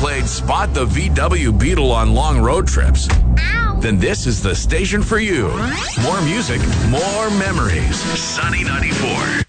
played Spot the VW Beetle on long road trips? Ow! Then this is the station for you. More music, more memories. Sunny 94.